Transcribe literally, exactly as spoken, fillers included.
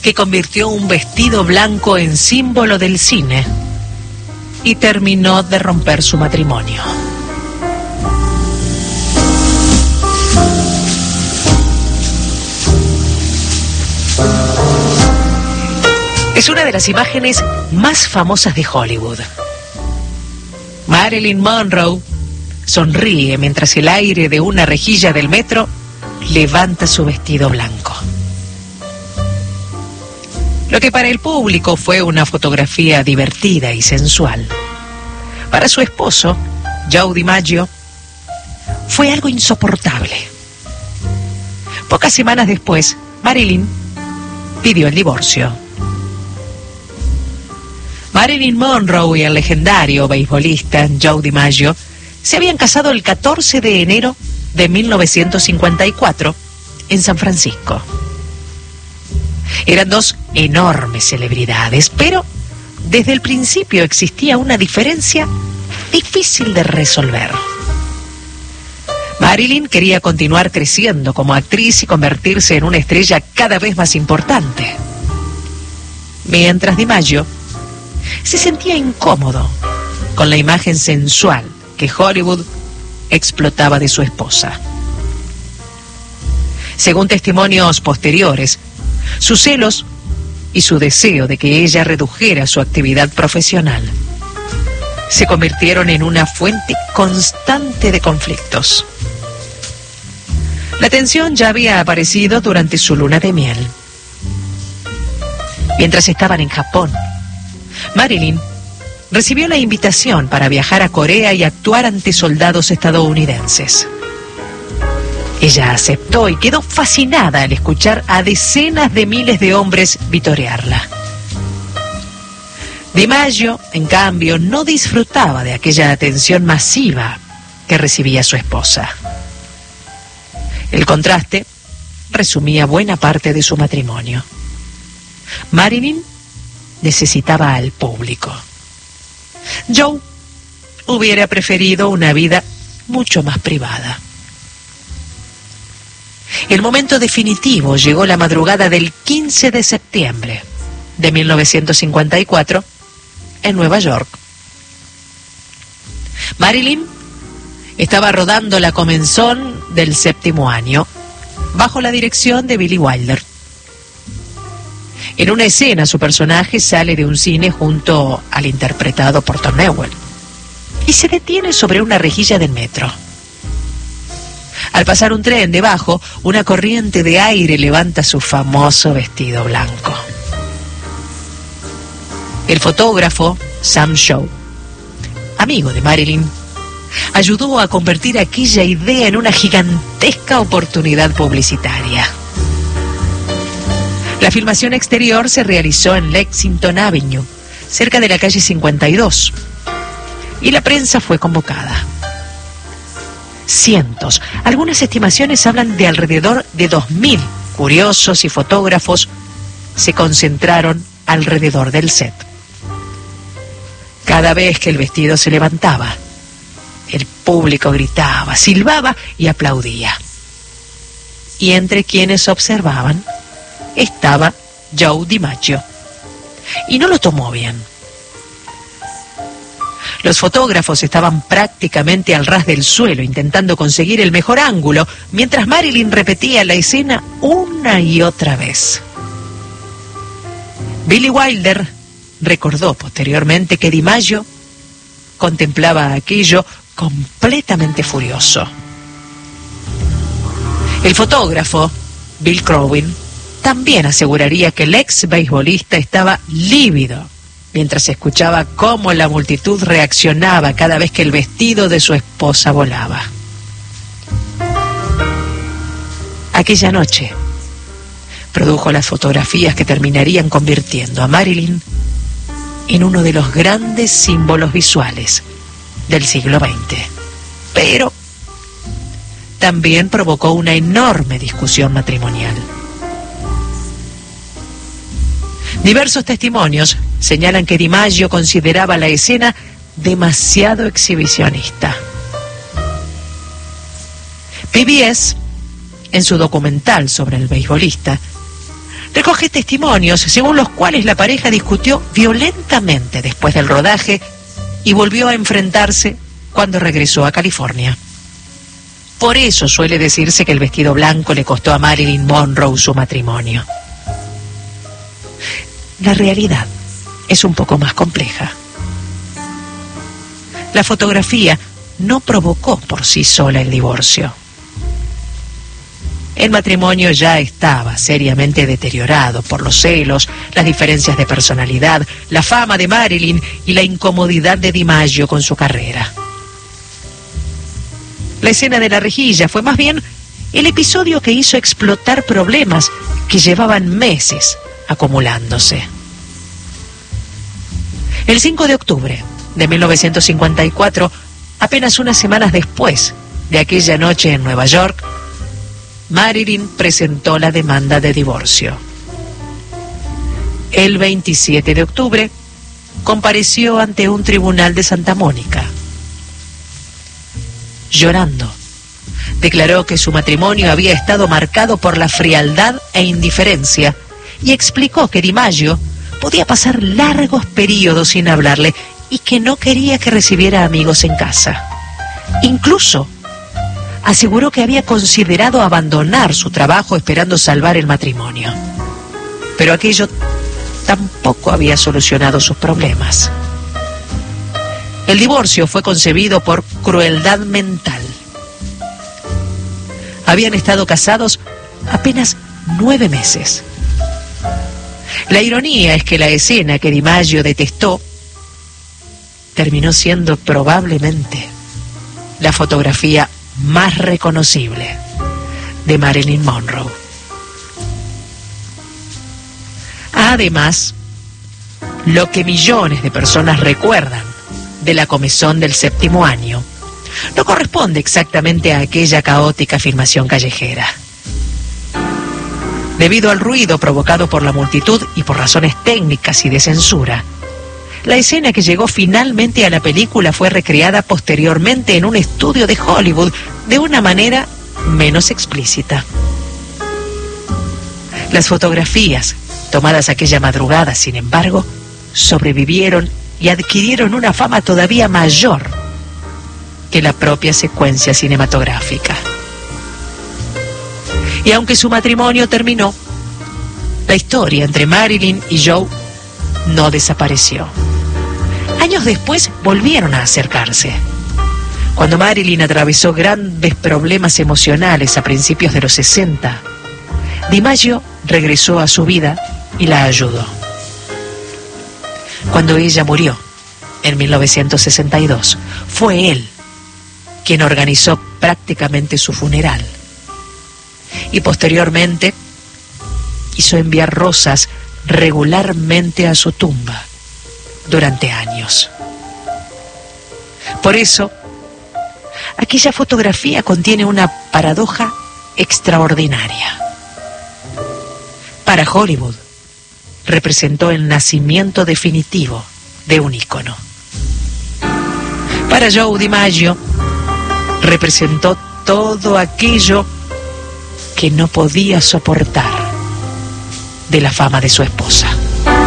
que convirtió un vestido blanco en símbolo del cine y terminó de romper su matrimonio. Es una de las imágenes más famosas de Hollywood. Marilyn Monroe sonríe mientras el aire de una rejilla del metro levanta su vestido blanco. Lo que para el público fue una fotografía divertida y sensual, para su esposo, Joe DiMaggio, fue algo insoportable. Pocas semanas después, Marilyn pidió el divorcio. Marilyn Monroe y el legendario beisbolista Joe DiMaggio se habían casado el catorce de enero de mil novecientos cincuenta y cuatro en San Francisco. Eran dos enormes celebridades, pero desde el principio existía una diferencia difícil de resolver. Marilyn quería continuar creciendo como actriz y convertirse en una estrella cada vez más importante, mientras DiMaggio se sentía incómodo con la imagen sensual que Hollywood explotaba de su esposa. Según testimonios posteriores, sus celos y su deseo de que ella redujera su actividad profesional se convirtieron en una fuente constante de conflictos. La tensión ya había aparecido durante su luna de miel. Mientras estaban en Japón, Marilyn recibió la invitación para viajar a Corea y actuar ante soldados estadounidenses. Ella aceptó y quedó fascinada al escuchar a decenas de miles de hombres vitorearla. DiMaggio, en cambio, no disfrutaba de aquella atención masiva que recibía su esposa. El contraste resumía buena parte de su matrimonio. Marilyn necesitaba al público. Joe hubiera preferido una vida mucho más privada. El momento definitivo llegó la madrugada del quince de septiembre de mil novecientos cincuenta y cuatro en Nueva York. Marilyn estaba rodando La Comenzón del séptimo año bajo la dirección de Billy Wilder. En una escena su personaje sale de un cine junto al interpretado por Tom Newell y se detiene sobre una rejilla del metro. Al pasar un tren debajo, una corriente de aire levanta su famoso vestido blanco. El fotógrafo Sam Shaw, amigo de Marilyn, ayudó a convertir aquella idea en una gigantesca oportunidad publicitaria. La filmación exterior se realizó en Lexington Avenue, cerca de la calle cincuenta y dos, y la prensa fue convocada. Cientos, algunas estimaciones hablan de alrededor de dos mil curiosos y fotógrafos se concentraron alrededor del set. Cada vez que el vestido se levantaba, el público gritaba, silbaba y aplaudía. Y entre quienes observaban estaba Joe DiMaggio, y no lo tomó bien. Los fotógrafos estaban prácticamente al ras del suelo intentando conseguir el mejor ángulo, mientras Marilyn repetía la escena una y otra vez. Billy Wilder recordó posteriormente que DiMaggio contemplaba aquello completamente furioso. El fotógrafo, Bill Crowin, también aseguraría que el ex beisbolista estaba lívido mientras escuchaba cómo la multitud reaccionaba cada vez que el vestido de su esposa volaba. Aquella noche produjo las fotografías que terminarían convirtiendo a Marilyn en uno de los grandes símbolos visuales del siglo veinte. Pero también provocó una enorme discusión matrimonial. Diversos testimonios señalan que DiMaggio consideraba la escena demasiado exhibicionista. P B S, en su documental sobre el beisbolista, Recoge testimonios según los cuales la pareja discutió violentamente después del rodaje y volvió a enfrentarse cuando regresó a California. Por eso suele decirse que el vestido blanco le costó a Marilyn Monroe su matrimonio. La realidad es un poco más compleja. La fotografía no provocó por sí sola el divorcio. El matrimonio ya estaba seriamente deteriorado por los celos, las diferencias de personalidad, la fama de Marilyn y la incomodidad de DiMaggio con su carrera. La escena de la rejilla fue más bien el episodio que hizo explotar problemas que llevaban meses acumulándose. El cinco de octubre de mil novecientos cincuenta y cuatro, apenas unas semanas después de aquella noche en Nueva York, Marilyn presentó la demanda de divorcio. El veintisiete de octubre compareció ante un tribunal de Santa Mónica. Llorando, declaró que su matrimonio había estado marcado por la frialdad e indiferencia y explicó que DiMaggio podía pasar largos periodos sin hablarle y que no quería que recibiera amigos en casa. Incluso aseguró que había considerado abandonar su trabajo esperando salvar el matrimonio. Pero aquello tampoco había solucionado sus problemas. El divorcio fue concebido por crueldad mental. Habían estado casados apenas nueve meses. La ironía es que la escena que DiMaggio detestó terminó siendo probablemente la fotografía más reconocible de Marilyn Monroe. Además, lo que millones de personas recuerdan de la comezón del séptimo año no corresponde exactamente a aquella caótica filmación callejera. Debido al ruido provocado por la multitud y por razones técnicas y de censura, la escena que llegó finalmente a la película fue recreada posteriormente en un estudio de Hollywood de una manera menos explícita. Las fotografías tomadas aquella madrugada, sin embargo, sobrevivieron y adquirieron una fama todavía mayor que la propia secuencia cinematográfica. Y aunque su matrimonio terminó, la historia entre Marilyn y Joe no desapareció. Años después volvieron a acercarse. Cuando Marilyn atravesó grandes problemas emocionales a principios de los sesenta, DiMaggio regresó a su vida y la ayudó. Cuando ella murió, en mil novecientos sesenta y dos, fue él quien organizó prácticamente su funeral. Y posteriormente hizo enviar rosas regularmente a su tumba durante años. Por eso, aquella fotografía contiene una paradoja extraordinaria. Para Hollywood, representó el nacimiento definitivo de un ícono. Para Joe DiMaggio, representó todo aquello que no podía soportar de la fama de su esposa.